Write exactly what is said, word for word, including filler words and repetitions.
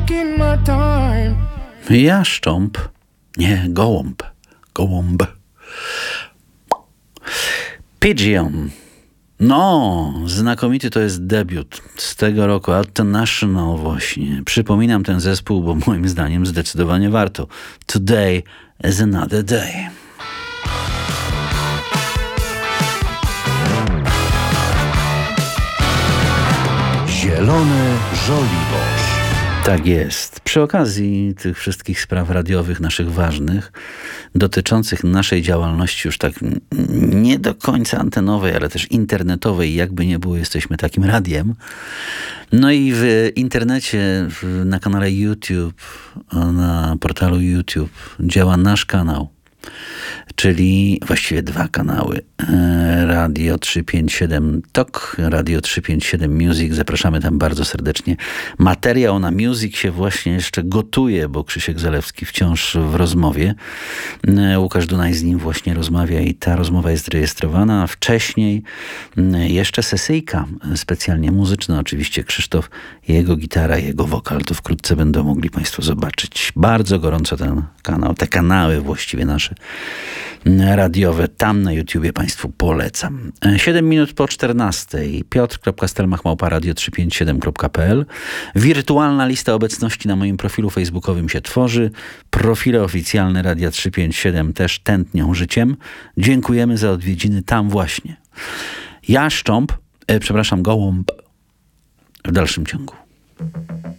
taking my time. Jaszcząb, nie, gołąb, gołąb. Pigeon. No, znakomity to jest debiut z tego roku, International właśnie. Przypominam ten zespół, bo moim zdaniem zdecydowanie warto. Today is another day. Zielone żoliborz. Tak jest. Przy okazji tych wszystkich spraw radiowych, naszych ważnych, dotyczących naszej działalności już tak nie do końca antenowej, ale też internetowej, jakby nie było, jesteśmy takim radiem. No i w internecie, na kanale YouTube, na portalu YouTube działa nasz kanał, czyli właściwie dwa kanały. Radio trzysta pięćdziesiąt siedem Talk, Radio trzysta pięćdziesiąt siedem Music. Zapraszamy tam bardzo serdecznie. Materiał na Music się właśnie jeszcze gotuje, bo Krzysiek Zalewski wciąż w rozmowie. Łukasz Dunaj z nim właśnie rozmawia i ta rozmowa jest rejestrowana. Wcześniej jeszcze sesyjka specjalnie muzyczna. Oczywiście Krzysztof, jego gitara, jego wokal. To wkrótce będą mogli Państwo zobaczyć. Bardzo gorąco ten kanał, te kanały właściwie nasze radiowe, tam na YouTubie Państwu polecam. siedem minut po czternastej. piotr kropka stelmach małpa radio trzysta pięćdziesiąt siedem kropka p l. Wirtualna lista obecności na moim profilu facebookowym się tworzy. Profile oficjalne Radia trzysta pięćdziesiąt siedem też tętnią życiem. Dziękujemy za odwiedziny tam właśnie. Jaszcząb, e, przepraszam, gołąb w dalszym ciągu.